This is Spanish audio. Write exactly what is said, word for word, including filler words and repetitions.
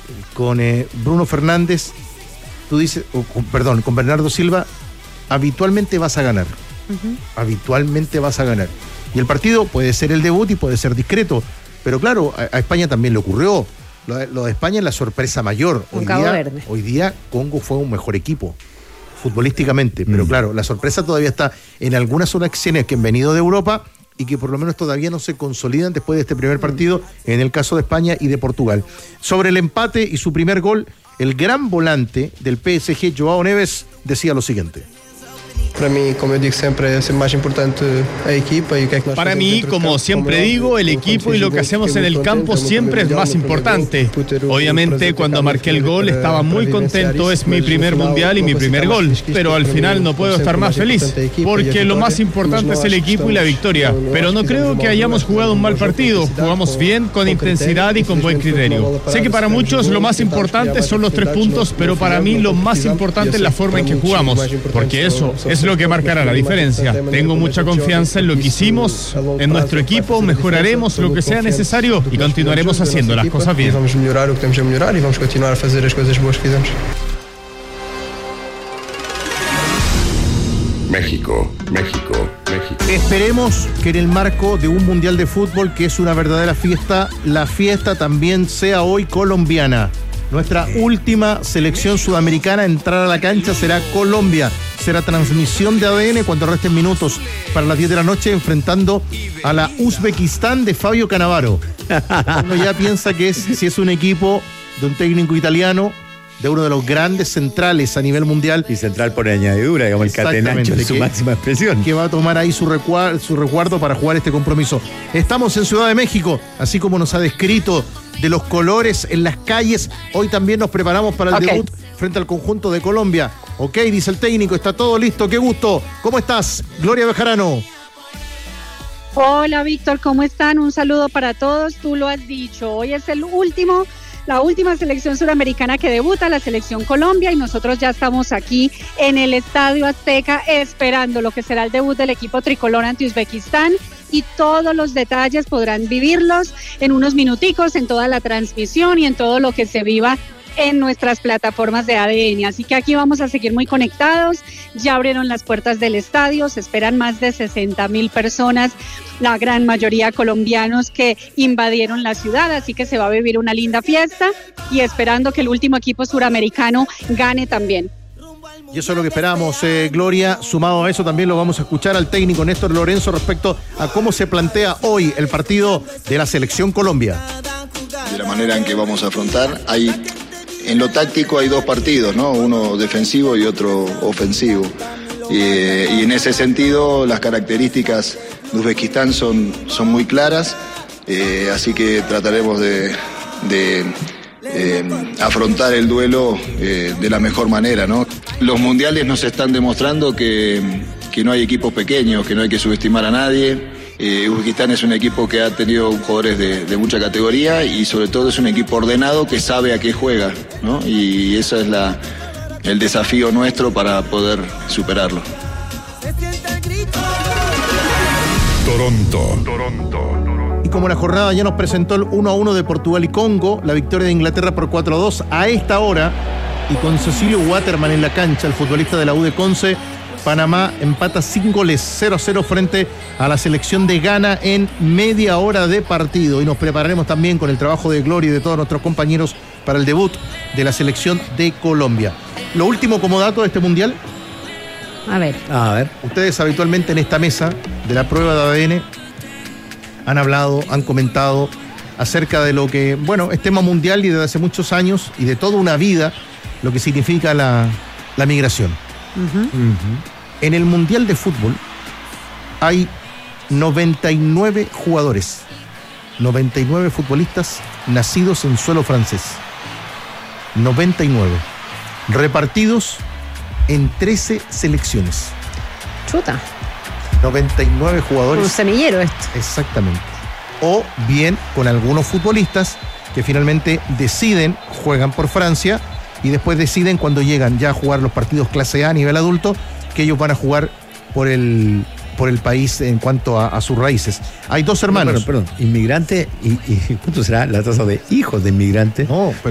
con eh, Bruno Fernández, tú dices, o, con, perdón, con Bernardo Silva, habitualmente vas a ganar. Uh-huh. Habitualmente vas a ganar. Y el partido puede ser el debut y puede ser discreto, pero claro, a, a España también le ocurrió. Lo de, lo de España es la sorpresa mayor. Hoy día, hoy día Congo fue un mejor equipo, futbolísticamente, pero mm. claro, la sorpresa todavía está en algunas selecciones que han venido de Europa y que por lo menos todavía no se consolidan después de este primer partido, en el caso de España y de Portugal. Sobre el empate y su primer gol, el gran volante del P S G, Joao Neves, decía lo siguiente. Para mí, como digo siempre, es más importante la equipa y que Para mí, como siempre digo, el equipo y lo que hacemos en el campo siempre es más importante. Obviamente, cuando marqué el gol estaba muy contento, es mi primer mundial y mi primer gol, pero al final no puedo estar más feliz, porque lo más importante es el equipo y la victoria. Pero no creo que hayamos jugado un mal partido, jugamos bien, con intensidad y con buen criterio. Sé que para muchos lo más importante son los tres puntos, pero para mí lo más importante es la forma en que jugamos, porque eso es lo que marcará la diferencia. Tengo mucha confianza en lo que hicimos, en nuestro equipo, mejoraremos lo que sea necesario y continuaremos haciendo las cosas bien. Vamos a mejorar lo que tenemos que mejorar y vamos a continuar a hacer las cosas buenas que hacemos. México, México, México. Esperemos que en el marco de un mundial de fútbol que es una verdadera fiesta, la fiesta también sea hoy colombiana. Nuestra última selección sudamericana a entrar a la cancha será Colombia. Será transmisión de A D N cuando resten minutos para las diez de la noche, enfrentando a la Uzbekistán de Fabio Cannavaro. Uno ya piensa que es, si es un equipo de un técnico italiano, de uno de los grandes centrales a nivel mundial. Y central por añadidura, digamos, el catenaccio de su que, máxima expresión. Que va a tomar ahí su, recuar, su resguardo para jugar este compromiso. Estamos en Ciudad de México, así como nos ha descrito de los colores en las calles. Hoy también nos preparamos para el okay. debut frente al conjunto de Colombia. Ok, dice el técnico, está todo listo, qué gusto. ¿Cómo estás, Gloria Bejarano? Hola, Víctor, ¿cómo están? Un saludo para todos, tú lo has dicho. Hoy es el último... la última selección suramericana que debuta, la selección Colombia, y nosotros ya estamos aquí en el Estadio Azteca esperando lo que será el debut del equipo tricolor ante Uzbekistán, y todos los detalles podrán vivirlos en unos minuticos en toda la transmisión y en todo lo que se viva en nuestras plataformas de A D N. Así que aquí vamos a seguir muy conectados. Ya abrieron las puertas del estadio, se esperan más de sesenta mil personas, la gran mayoría colombianos que invadieron la ciudad, así que se va a vivir una linda fiesta y esperando que el último equipo suramericano gane también. Y eso es lo que esperamos, eh, Gloria. Sumado a eso también lo vamos a escuchar al técnico Néstor Lorenzo respecto a cómo se plantea hoy el partido de la selección Colombia. De la manera en que vamos a afrontar, hay, en lo táctico hay dos partidos, ¿no? Uno defensivo y otro ofensivo. Y, y en ese sentido las características de Uzbekistán son, son muy claras, eh, así que trataremos de... de Eh, afrontar el duelo eh, de la mejor manera, ¿no? Los mundiales nos están demostrando que, que no hay equipos pequeños, que no hay que subestimar a nadie. Eh, Uzbekistán es un equipo que ha tenido jugadores de, de mucha categoría y sobre todo es un equipo ordenado que sabe a qué juega, ¿no? Y eso es la, el desafío nuestro para poder superarlo. Toronto, Toronto. Y como la jornada ya nos presentó el uno a uno de Portugal y Congo, la victoria de Inglaterra por cuatro a dos, a esta hora, y con Cecilio Waterman en la cancha, el futbolista de la U de Conce, Panamá empata sin goles, cero a cero frente a la selección de Ghana en media hora de partido. Y nos prepararemos también con el trabajo de Gloria y de todos nuestros compañeros para el debut de la selección de Colombia. Lo último como dato de este mundial. A ver. A ver. Ustedes habitualmente en esta mesa de la prueba de A D N han hablado, han comentado acerca de lo que, bueno, es tema mundial y desde hace muchos años y de toda una vida, lo que significa la, la migración. Uh-huh. Uh-huh. En el Mundial de Fútbol hay noventa y nueve jugadores, noventa y nueve futbolistas nacidos en suelo francés. noventa y nueve. Repartidos en trece selecciones. Chuta. noventa y nueve jugadores. Un semillero esto. Exactamente. O bien con algunos futbolistas que finalmente deciden, juegan por Francia y después deciden cuando llegan ya a jugar los partidos clase A a nivel adulto que ellos van a jugar por el, por el país en cuanto a, a sus raíces. Hay dos hermanos. No, perdón, perdón, inmigrante y, y ¿cuánto será la tasa de hijos de inmigrantes? No, pero